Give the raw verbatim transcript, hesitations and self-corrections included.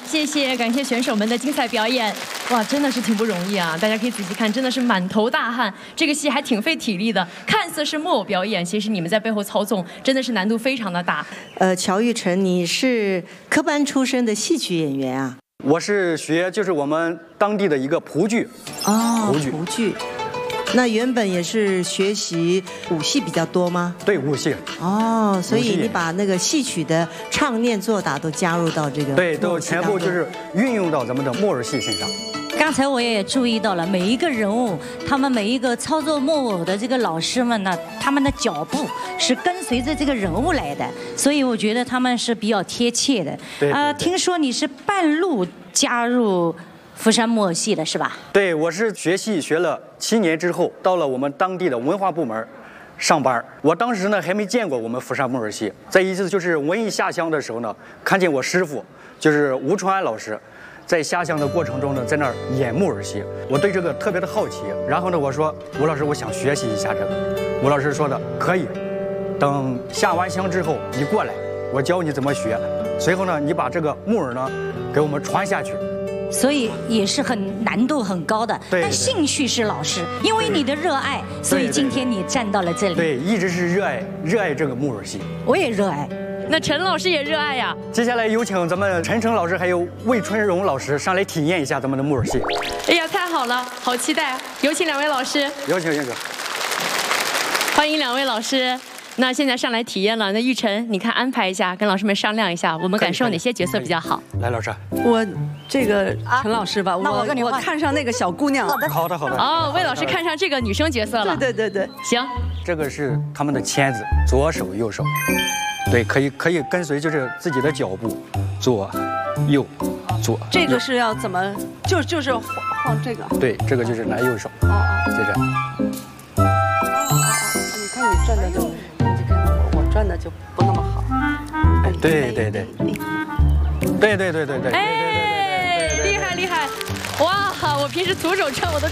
谢谢，感谢选手们的精彩表演。哇，真的是挺不容易啊！大家可以仔细看，真的是满头大汗。这个戏还挺费体力的，看似是木偶表演，其实你们在背后操纵，真的是难度非常的大。 呃，乔玉成，你是科班出身的戏曲演员啊？ 我是学就是我们当地的一个蒲剧。 哦， 蒲剧。 蒲剧。那原本也是学习武戏比较多吗？ 对，武戏。 哦，所以你把那个戏曲的唱念做打都加入到这个对，都全部就是运用到咱们的木偶戏身上。 刚才我也注意到了，每一个人物，他们每一个操作木偶的这个老师们呢，他们的脚步是跟随着这个人物来的，所以我觉得他们是比较贴切的。 对。 啊、呃，听说你是半路加入福山木偶戏的是吧？ 对，我是学戏学了七年之后，到了我们当地的文化部门上班。我当时呢还没见过我们福山木偶戏，在一次就是文艺下乡的时候呢，看见我师傅就是吴春安老师，在下乡的过程中呢，在那儿演木偶戏，我对这个特别的好奇。然后呢，我说吴老师，我想学习一下这个。吴老师说的可以，等下完乡之后你过来，我教你怎么学。随后呢，你把这个木偶呢给我们传下去。 所以也是很难度很高的，但兴趣是老师，因为你的热爱，所以今天你站到了这里。 对，一直是热爱热爱这个木偶戏。 我也热爱， 那陈老师也热爱呀。 接下来有请咱们陈诚老师还有魏春荣老师上来体验一下咱们的木偶戏。 哎呀，太好了，好期待！有请两位老师。 有请有请。 欢迎两位老师。那现在上来体验了，那玉晨，你看安排一下，跟老师们商量一下，我们感受哪些角色比较好？ 来，老师， 我这个陈老师吧，我我看上那个小姑娘了。 好的好的。 哦，魏老师看上这个女生角色了。 对对对对。 行， 这个是他们的签子，左手右手，对，可以可以跟随就是自己的脚步，左右左。 这个是要怎么？就就是晃晃这个。 对，这个就是拿右手。哦哦，就这样。 哦哦哦，你看你转的就。转的就不那么好， 哎，对对对，对对对对对， 哎，厉害厉害，哇！我平时徒手转我都